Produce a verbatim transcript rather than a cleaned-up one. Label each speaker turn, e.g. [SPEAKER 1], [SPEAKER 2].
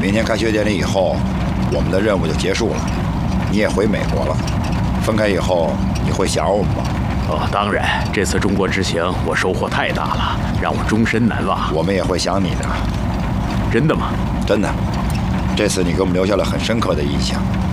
[SPEAKER 1] 明天开学典礼以后，我们的任务就结束了，你也回美国了。分开以后，你会想我们吗？
[SPEAKER 2] 哦，当然，这次中国之行我收获太大了，让我终身难忘。
[SPEAKER 1] 我们也会想你的。
[SPEAKER 2] 真的吗？
[SPEAKER 1] 真的，这次你给我们留下了很深刻的印象。